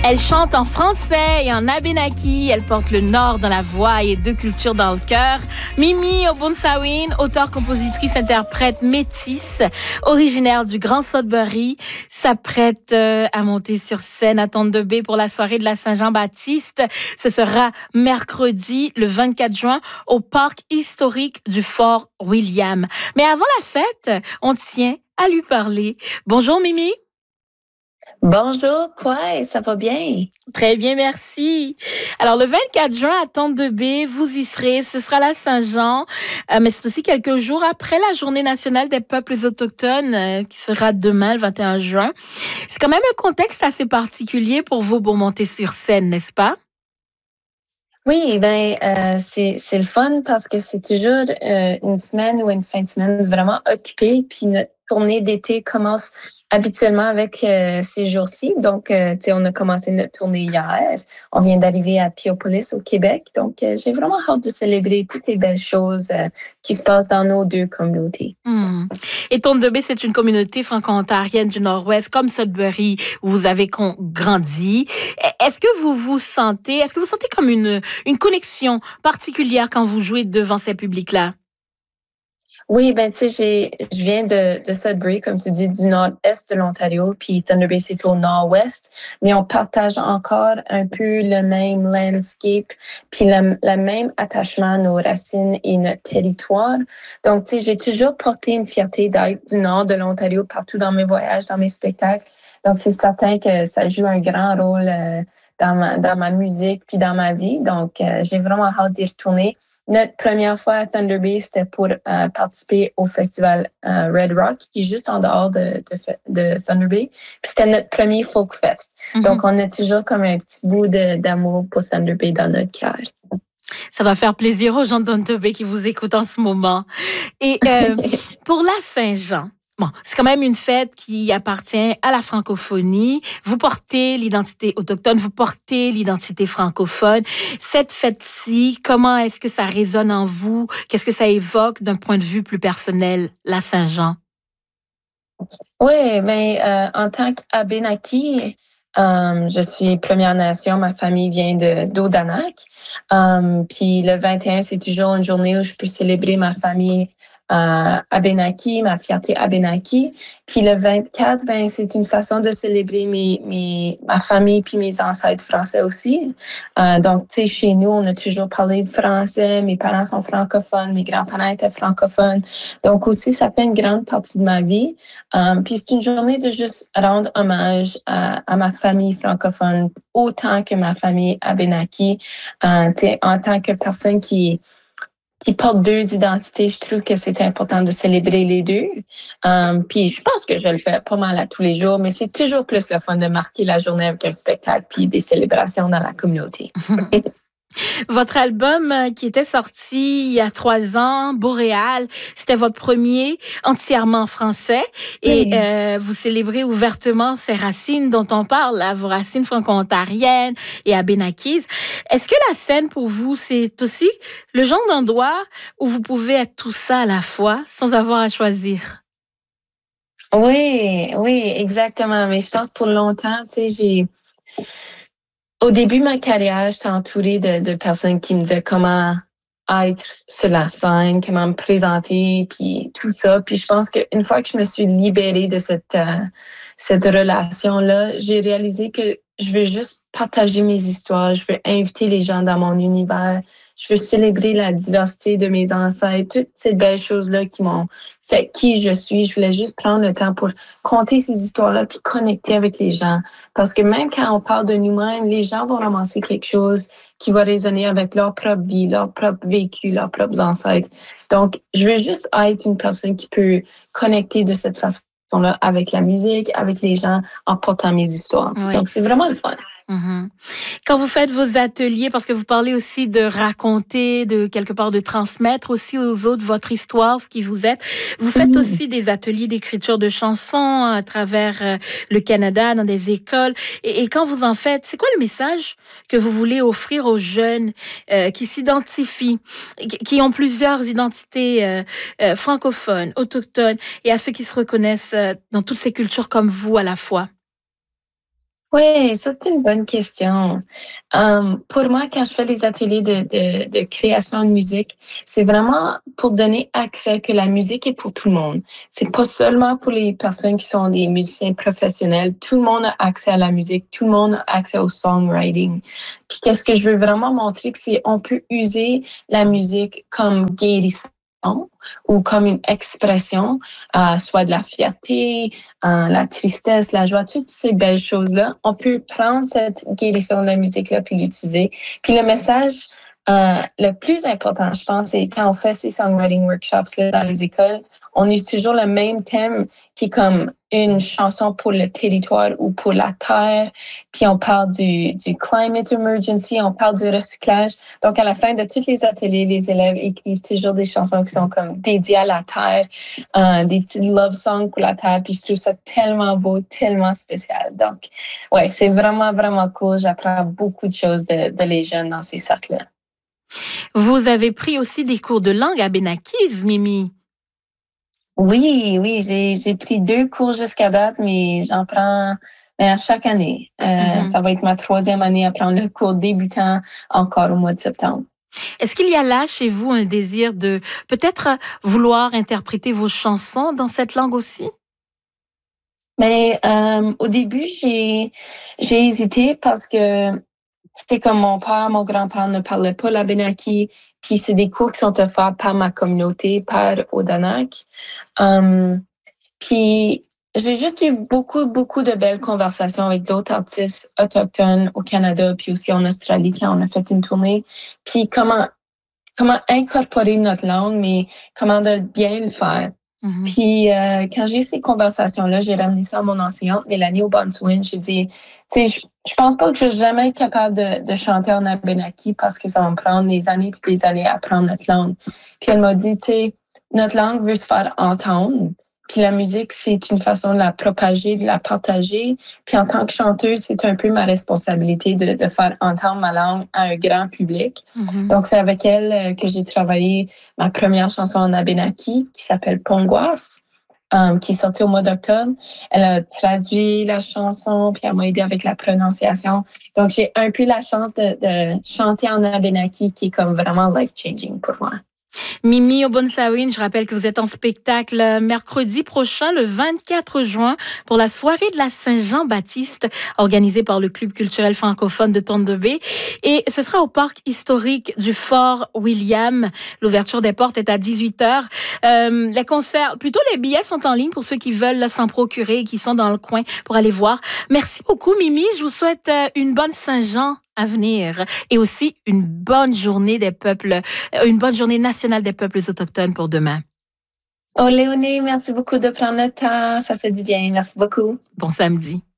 Elle chante en français et en abénaki. Elle porte le Nord dans la voix et deux cultures dans le cœur. Mimi Obunsawin, auteure, compositrice, interprète métisse, originaire du Grand Sudbury, s'apprête à monter sur scène à Thunder Bay pour la soirée de la Saint-Jean-Baptiste. Ce sera mercredi, le 24 juin, au parc historique du Fort William. Mais avant la fête, on tient à lui parler. Bonjour Mimi. Bonjour, quoi? Ça va bien? Très bien, merci. Alors, le 24 juin, à Thunder Bay, vous y serez. Ce sera la Saint-Jean, mais c'est aussi quelques jours après la Journée nationale des peuples autochtones, qui sera demain, le 21 juin. C'est quand même un contexte assez particulier pour vous pour monter sur scène, n'est-ce pas? Oui, c'est le fun parce que c'est toujours une semaine ou une fin de semaine vraiment occupée. Puis notre tournée d'été commence habituellement avec ces jours-ci. Donc, tu sais, on a commencé notre tournée hier. On vient d'arriver à Piopolis au Québec. Donc, j'ai vraiment hâte de célébrer toutes les belles choses qui se passent dans nos deux communautés. Et Thunder Bay, c'est une communauté franco-ontarienne du Nord-Ouest, comme Sudbury, où vous avez grandi. Est-ce que vous sentez comme une connexion particulière quand vous jouez devant ces publics-là? Oui, ben tu sais, je viens de Sudbury, comme tu dis, du nord-est de l'Ontario, puis Thunder Bay, c'est au nord-ouest, mais on partage encore un peu le même landscape, puis le même attachement à nos racines et notre territoire. Donc, tu sais, j'ai toujours porté une fierté d'être du nord de l'Ontario partout dans mes voyages, dans mes spectacles. Donc, c'est certain que ça joue un grand rôle dans ma musique puis dans ma vie. Donc, j'ai vraiment hâte d'y retourner. Notre première fois à Thunder Bay, c'était pour participer au festival Red Rock, qui est juste en dehors de Thunder Bay. Puis c'était notre premier Folk Fest. Donc, on a toujours comme un petit bout d'amour pour Thunder Bay dans notre cœur. Ça doit faire plaisir aux gens de Thunder Bay qui vous écoutent en ce moment. Et pour la Saint-Jean, bon, c'est quand même une fête qui appartient à la francophonie. Vous portez l'identité autochtone, vous portez l'identité francophone. Cette fête-ci, comment est-ce que ça résonne en vous? Qu'est-ce que ça évoque d'un point de vue plus personnel, la Saint-Jean? Oui, mais en tant qu'Abénaki, je suis Première Nation. Ma famille vient d'Odanak. Puis le 21, c'est toujours une journée où je peux célébrer ma famille Abénaki, ma fierté Abénaki. Puis le 24, ben c'est une façon de célébrer ma famille puis mes ancêtres français aussi. Donc, tu sais, chez nous, on a toujours parlé de français. Mes parents sont francophones, mes grands-parents étaient francophones. Donc aussi, ça fait une grande partie de ma vie. Puis c'est une journée de juste rendre hommage à ma famille francophone autant que ma famille Abénaki. En tant que personne qui porte deux identités, je trouve que c'est important de célébrer les deux. Puis je pense que je le fais pas mal à tous les jours, mais c'est toujours plus le fun de marquer la journée avec un spectacle puis des célébrations dans la communauté. Votre album qui était sorti il y a 3 ans, Boréal, c'était votre premier entièrement en français et vous célébrez ouvertement ces racines dont on parle, là, vos racines franco-ontariennes et abénakises. Est-ce que la scène pour vous, c'est aussi le genre d'endroit où vous pouvez être tout ça à la fois sans avoir à choisir? Oui, exactement. Mais je pense pour longtemps, tu sais, au début de ma carrière, j'étais entourée de personnes qui me disaient comment être sur la scène, comment me présenter, puis tout ça. Puis je pense qu'une fois que je me suis libérée de cette relation-là, j'ai réalisé que je veux juste partager mes histoires, je veux inviter les gens dans mon univers, je veux célébrer la diversité de mes ancêtres, toutes ces belles choses-là qui m'ont fait qui je suis. Je voulais juste prendre le temps pour conter ces histoires-là puis connecter avec les gens. Parce que même quand on parle de nous-mêmes, les gens vont ramasser quelque chose qui va résonner avec leur propre vie, leur propre vécu, leurs propres ancêtres. Donc, je veux juste être une personne qui peut connecter de cette façon-là avec la musique, avec les gens, en portant mes histoires. Oui. Donc, c'est vraiment le fun. Quand vous faites vos ateliers, parce que vous parlez aussi de raconter, de quelque part de transmettre aussi aux autres votre histoire, ce qui vous êtes, vous faites aussi des ateliers d'écriture de chansons à travers le Canada, dans des écoles. Et quand vous en faites, c'est quoi le message que vous voulez offrir aux jeunes qui s'identifient, qui ont plusieurs identités francophones, autochtones, et à ceux qui se reconnaissent dans toutes ces cultures comme vous à la fois? Oui, ça c'est une bonne question. Pour moi, quand je fais des ateliers de création de musique, c'est vraiment pour donner accès que la musique est pour tout le monde. C'est pas seulement pour les personnes qui sont des musiciens professionnels. Tout le monde a accès à la musique, tout le monde a accès au songwriting. Puis qu'est-ce que je veux vraiment montrer, que c'est on peut user la musique comme guérison ou comme une expression, soit de la fierté, la tristesse, la joie, toutes ces belles choses-là. On peut prendre cette guérison de la musique-là puis l'utiliser. Puis le message le plus important, je pense, c'est quand on fait ces songwriting workshops là, dans les écoles, on utilise toujours le même thème qui est comme une chanson pour le territoire ou pour la terre. Puis on parle du climate emergency, on parle du recyclage. Donc à la fin de tous les ateliers, les élèves écrivent toujours des chansons qui sont comme dédiées à la terre, des petites love songs pour la terre. Puis je trouve ça tellement beau, tellement spécial. Donc ouais, c'est vraiment, vraiment cool. J'apprends beaucoup de choses de les jeunes dans ces cercles-là. Vous avez pris aussi des cours de langue à Benakis, Mimi. Oui, oui, j'ai pris 2 cours jusqu'à date, mais j'en prends à chaque année. Mhm. Ça va être ma 3e année à prendre le cours débutant encore au mois de septembre. Est-ce qu'il y a là chez vous un désir de peut-être vouloir interpréter vos chansons dans cette langue aussi? Mais au début, j'ai hésité parce que c'était comme mon père, mon grand-père ne parlait pas l'Abenaki, puis c'est des cours qui sont offerts par ma communauté, par Odanak. Puis j'ai juste eu beaucoup, beaucoup de belles conversations avec d'autres artistes autochtones au Canada, puis aussi en Australie quand on a fait une tournée. Puis comment incorporer notre langue, mais comment de bien le faire. Mhm. Puis quand j'ai eu ces conversations-là, j'ai ramené ça à mon enseignante, Mélanie Obantuin. J'ai dit, tu sais, je pense pas que je vais jamais être capable de chanter en Abenaki parce que ça va me prendre des années puis des années à apprendre notre langue. Puis elle m'a dit, tu sais, notre langue veut se faire entendre. Puis la musique, c'est une façon de la propager, de la partager. Puis en tant que chanteuse, c'est un peu ma responsabilité de faire entendre ma langue à un grand public. Mhm. Donc c'est avec elle que j'ai travaillé ma première chanson en Abenaki qui s'appelle Pongwas, qui est sortie au mois d'octobre. Elle a traduit la chanson, puis elle m'a aidé avec la prononciation. Donc, j'ai un peu la chance de chanter en Abenaki qui est comme vraiment life-changing pour moi. Mimi Obonsawin, je rappelle que vous êtes en spectacle mercredi prochain, le 24 juin, pour la soirée de la Saint-Jean-Baptiste, organisée par le Club culturel francophone de Thunder Bay. Et ce sera au parc historique du Fort William. L'ouverture des portes est à 18h. Les concerts, plutôt les billets sont en ligne pour ceux qui veulent s'en procurer et qui sont dans le coin pour aller voir. Merci beaucoup, Mimi. Je vous souhaite une bonne Saint-Jean à venir et aussi une bonne journée des peuples, une bonne journée nationale des peuples autochtones pour demain. Oh, Léonie, merci beaucoup de prendre le temps. Ça fait du bien. Merci beaucoup. Bon samedi.